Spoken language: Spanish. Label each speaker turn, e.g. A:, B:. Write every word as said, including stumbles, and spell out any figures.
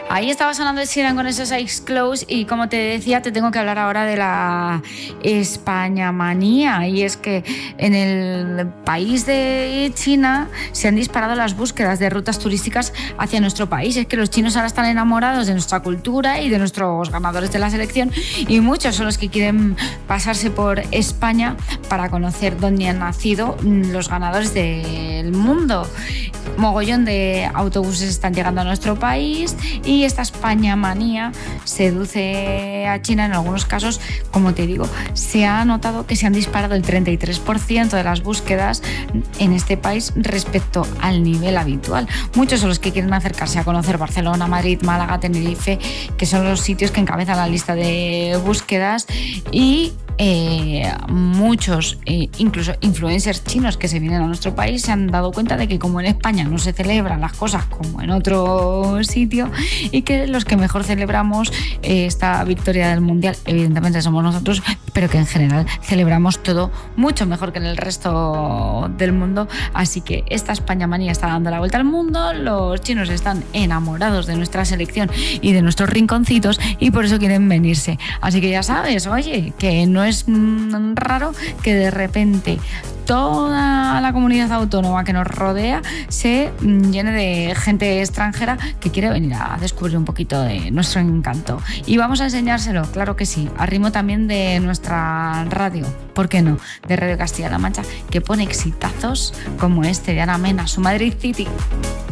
A: Ahí estaba sonando el Sheeran con esos Eyes Closed y como te decía, te tengo que hablar ahora de la España manía. Y es que en el país de China se han disparado las búsquedas de rutas turísticas hacia nuestro país. Es que los chinos ahora están enamorados de nuestra cultura y de nuestros ganadores de la selección, y muchos son los que quieren pasarse por España para conocer dónde han nacido los ganadores del mundo. Mogollón de autobuses están llegando a nuestro país y esta España manía seduce a China en algunos casos. Como te digo, se ha notado que se han disparado el treinta y tres por ciento de las búsquedas en este país respecto al nivel habitual. Muchos son los que quieren acercarse a conocer Barcelona, Madrid, Málaga, Tenerife, que son los sitios que encabezan la lista de búsquedas, y Eh, muchos, eh, incluso influencers chinos que se vienen a nuestro país, se han dado cuenta de que como en España no se celebran las cosas como en otro sitio, y que los que mejor celebramos eh, esta victoria del Mundial, evidentemente somos nosotros, pero que en general celebramos todo mucho mejor que en el resto del mundo. Así que esta España manía está dando la vuelta al mundo, los chinos están enamorados de nuestra selección y de nuestros rinconcitos, y por eso quieren venirse. Así que ya sabes, oye, que no es Es raro que de repente toda la comunidad autónoma que nos rodea se llene de gente extranjera que quiere venir a descubrir un poquito de nuestro encanto. Y vamos a enseñárselo, claro que sí, a ritmo también de nuestra radio, ¿por qué no?, de Radio Castilla-La Mancha, que pone exitazos como este de Ana Mena, su Madrid City.